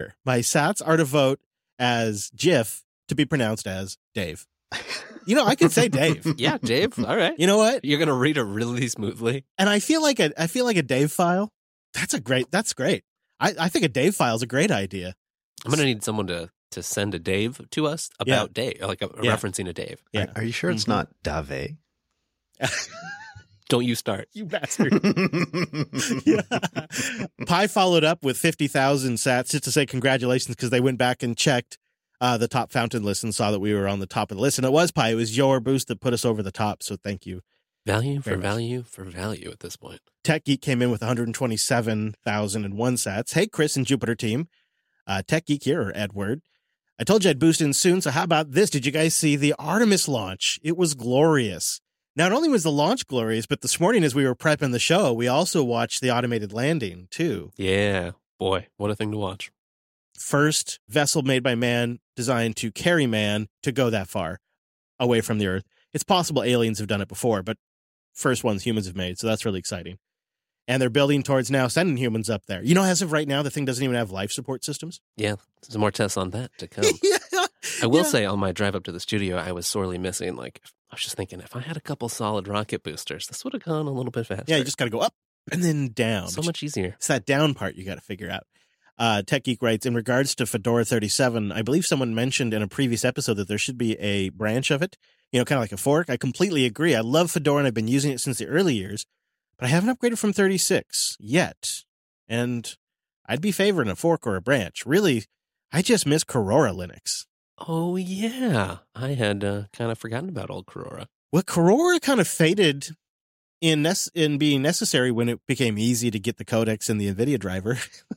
answer. My sats are to vote as Jiff to be pronounced as Dave. I could say Dave. Yeah, Dave. All right. You know what? You're gonna read it really smoothly. And I feel like a Dave file. That's great. I think a Dave file is a great idea. I'm gonna need someone to send a Dave to us about Dave, like referencing a Dave. Yeah. Are you sure it's not Dave? Don't you start. You bastard. Yeah. Pi followed up with 50,000 sats just to say congratulations because they went back and checked the top fountain list and saw that we were on the top of the list. And it was Pi. It was your boost that put us over the top. So thank you. Value for value for value at this point. Tech Geek came in with 127,001 sats. Hey, Chris and Jupiter team. Tech Geek here, or Edward. I told you I'd boost in soon, so how about this? Did you guys see the Artemis launch? It was glorious. Not only was the launch glorious, but this morning as we were prepping the show, we also watched the automated landing, too. Yeah. Boy, what a thing to watch. First vessel made by man, designed to carry man to go that far away from the Earth. It's possible aliens have done it before, but first ones humans have made, so that's really exciting. And they're building towards now sending humans up there. As of right now, the thing doesn't even have life support systems. Yeah, there's more tests on that to come. Yeah. I will say on my drive up to the studio, I was sorely missing, I was just thinking, if I had a couple solid rocket boosters, this would have gone a little bit faster. Yeah, you just got to go up and then down. So much easier. It's that down part you got to figure out. Tech Geek writes, in regards to Fedora 37, I believe someone mentioned in a previous episode that there should be a branch of it, kind of like a fork. I completely agree. I love Fedora and I've been using it since the early years, but I haven't upgraded from 36 yet. And I'd be favoring a fork or a branch. Really, I just miss Corora Linux. Oh, yeah. I had kind of forgotten about old Corora. Well, Corora kind of faded in being necessary when it became easy to get the codecs and the NVIDIA driver.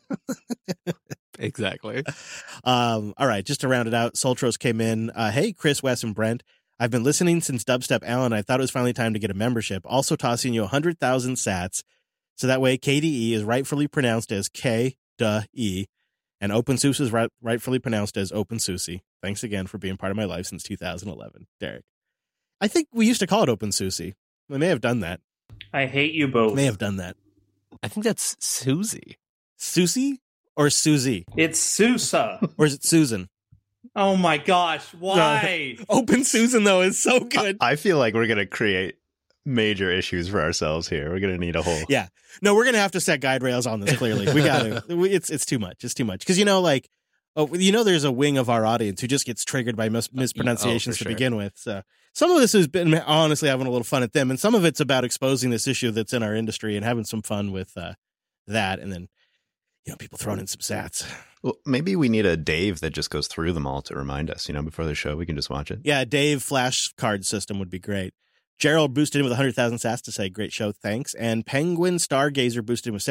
Exactly. All right, just to round it out, Soltros came in. Hey, Chris, Wes, and Brent. I've been listening since Dubstep Alan. I thought it was finally time to get a membership. Also tossing you 100,000 sats, so that way KDE is rightfully pronounced as K-D-E, and OpenSUSE is rightfully pronounced as OpenSUSE. Thanks again for being part of my life since 2011, Derek. I think we used to call it OpenSUSE. We may have done that. I hate you both. May have done that. I think that's Susie. Susie or Susie? It's Sousa. Or is it Susan? Oh my gosh, why? Open Susan, though, is so good. I feel like we're going to create major issues for ourselves here. We're going to need a whole... Yeah. No, we're going to have to set guide rails on this, clearly. We got to. It's too much. It's too much. Because, there's a wing of our audience who just gets triggered by mispronunciations to begin with. So some of this has been honestly having a little fun at them, and some of it's about exposing this issue that's in our industry and having some fun with that. And then, people throwing in some sats. Well, maybe we need a Dave that just goes through them all to remind us, before the show. We can just watch it. Yeah, Dave flashcard system would be great. Gerald boosted in with 100,000 sats to say, great show, thanks. And Penguin Stargazer boosted in with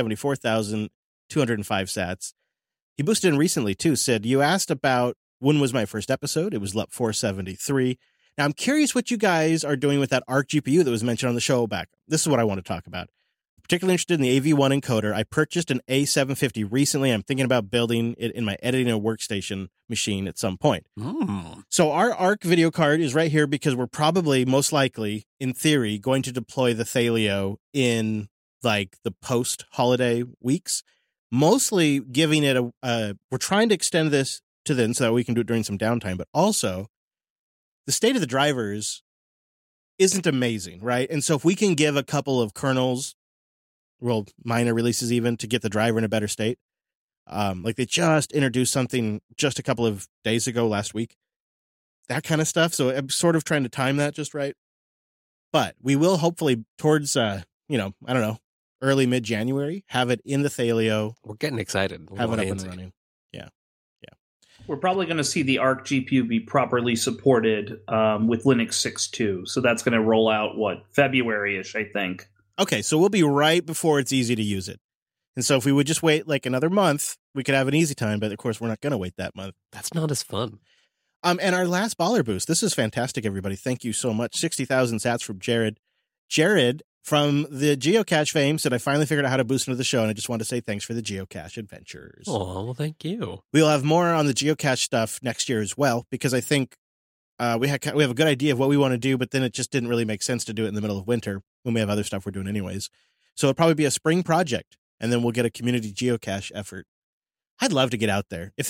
74,205 sats. He boosted in recently, too. Said, you asked about when was my first episode. It was LUP 473. Now, I'm curious what you guys are doing with that Arc GPU that was mentioned on the show back. This is what I want to talk about. Particularly interested in the AV1 encoder. I purchased an A750 recently. I'm thinking about building it in my editing and workstation machine at some point. So our Arc video card is right here because we're probably, most likely, in theory, going to deploy the Thelio in the post-holiday weeks. Mostly giving it we're trying to extend this to then so that we can do it during some downtime, but also the state of the drivers isn't amazing, right? And so if we can give a couple of kernels, minor releases even, to get the driver in a better state, they just introduced something just a couple of days ago, last week, that kind of stuff. So I'm sort of trying to time that just right. But we will hopefully towards, I don't know, early mid-January, have it in the Thelio. We're getting excited. Have it up and running. Yeah. We're probably going to see the Arc GPU be properly supported with Linux 6.2. So that's going to roll out, February-ish, I think. Okay, so we'll be right before it's easy to use it. And so if we would just wait another month, we could have an easy time. But, of course, we're not going to wait that month. That's not as fun. And our last baller boost. This is fantastic, everybody. Thank you so much. 60,000 sats from Jared. Jared, from the geocache fame, said, I finally figured out how to boost into the show, and I just want to say thanks for the geocache adventures. Oh, well, thank you. We'll have more on the geocache stuff next year as well, because I think we have a good idea of what we want to do, but then it just didn't really make sense to do it in the middle of winter when we have other stuff we're doing anyways. So it'll probably be a spring project, and then we'll get a community geocache effort. I'd love to get out there. If